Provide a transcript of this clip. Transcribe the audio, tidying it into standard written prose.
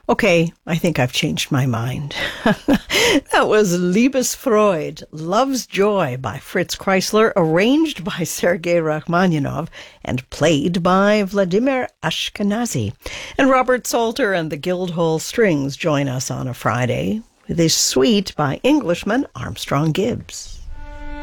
Okay, I think I've changed my mind. That was Liebesfreude, Love's Joy by Fritz Kreisler, arranged by Sergei Rachmaninoff and played by Vladimir Ashkenazy. And Robert Salter and the Guildhall Strings join us on a Friday with this suite by Englishman Armstrong Gibbs.